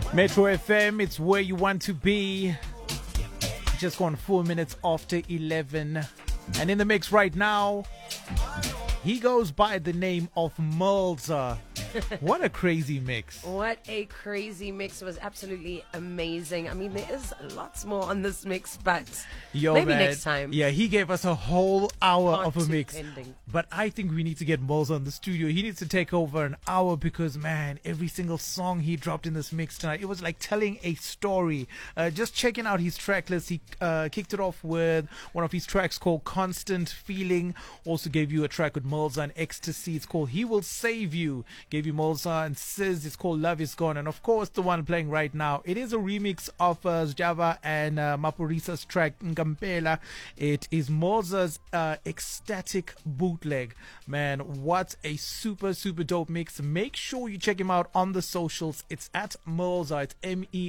Metro FM, it's where you want to be. Just gone 4 minutes after 11. And in the mix right now, he goes by the name of Mulza. What a crazy mix. What a crazy mix. It was absolutely amazing. I mean, there is lots more on this mix, but maybe man, next time. Yeah, he gave us a whole hour of a mix. Pending. But I think we need to get Mulza in the studio. He needs to take over an hour because, man, every single song he dropped in this mix tonight, it was like telling a story. Just checking out his track list, he kicked it off with one of his tracks called Constant Feeling. Also gave you a track with Mulza and Ecstasy. It's called He Will Save You. Gave you Mulza and Sis. It's called Love Is Gone. And of course, the one playing right now, it is a remix of Java and Maporisa's track Ngampela. It is Mulza's Ecstatic Bootleg. Man, what a super, super dope mix. Make sure you check him out on the socials. It's at Mulza. It's